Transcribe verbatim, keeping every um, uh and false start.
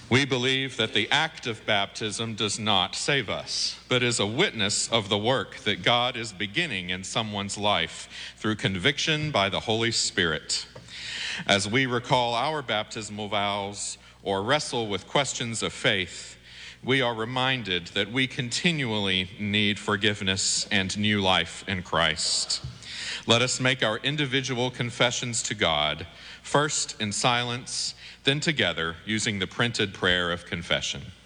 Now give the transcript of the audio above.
We believe that the act of baptism does not save us, but is a witness of the work that God is beginning in someone's life through conviction by the Holy Spirit. As we recall our baptismal vows or wrestle with questions of faith, we are reminded that we continually need forgiveness and new life in Christ. Let us make our individual confessions to God, first in silence, then together using the printed prayer of confession.